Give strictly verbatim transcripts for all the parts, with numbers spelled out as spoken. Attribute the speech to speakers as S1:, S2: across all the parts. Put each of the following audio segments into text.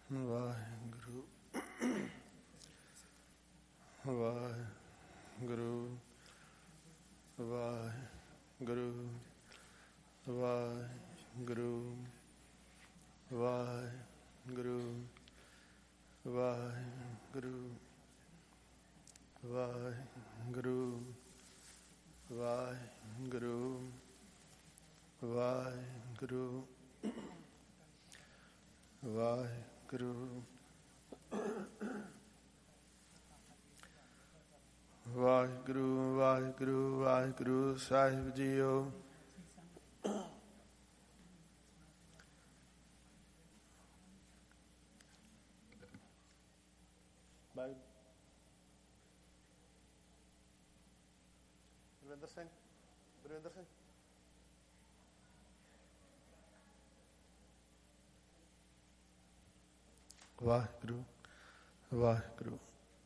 S1: ਵਾਹਿਗੁਰੂ ਵਾਹਿਗੁਰੂ ਵਾਹਿਗੁਰੂ ਵਾਹਿਗੁਰੂ ਵਾਹਿਗੁਰੂ ਵਾਹਿਗੁਰੂ ਵਾਹਿਗੁਰੂ ਵਾਹਿਗੁਰੂ ਵਾਹਿਗੁਰੂ ਵਾਹਿਗੁਰੂ ਵਾਹਿਗੁਰੂ ਵਾਹਿਗੁਰੂ ਵਾਹਿਗੁਰੂ ਸਾਹਿਬ JIO. Gurvinder Singh Gurvinder Singh Waheguru Waheguru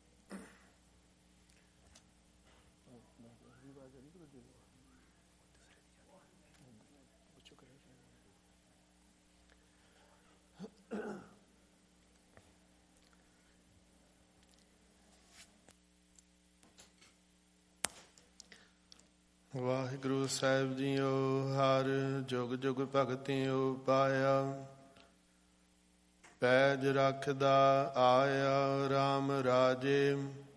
S1: Waheguru ਸਾਹਿਬ JIO. ਹਰ ਜੁਗ ਜੁਗ ਭਗਤਿਓ ਪਾਇਆ, ਪੈਜ ਰੱਖਦਾ ਆਇਆ RAM ਰਾਜੇ।